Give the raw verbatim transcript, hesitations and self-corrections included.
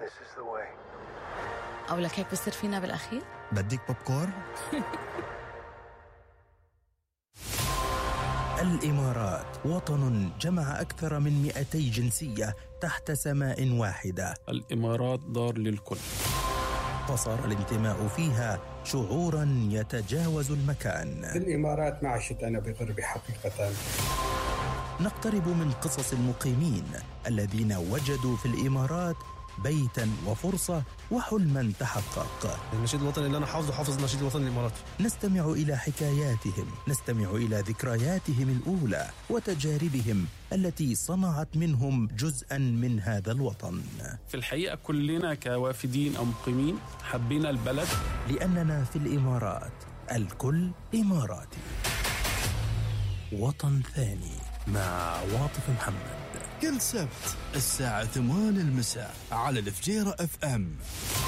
This is the way. أو لك هيك بصير فينا بالأخير؟ بدك بوب كورن؟ الإمارات وطن جمع أكثر من مئتي جنسية تحت سماء واحدة. الإمارات دار للكل. فصار الانتماء فيها شعوراً يتجاوز المكان. الإمارات ما عشت أنا بغربي حقيقة. نقترب من قصص المقيمين الذين وجدوا في الإمارات بيتاً وفرصة وحلماً تحقق. النشيد الوطني اللي أنا حافظه حافظ النشيد الوطني الإمارات. نستمع إلى حكاياتهم، نستمع إلى ذكرياتهم الأولى وتجاربهم التي صنعت منهم جزءاً من هذا الوطن. في الحقيقة كلنا كوافدين أو مقيمين حبينا البلد، لأننا في الإمارات الكل إماراتي. وطن ثاني مع واطف محمد، كل سبت الساعة ثمان المساء على الفجيرة اف ام.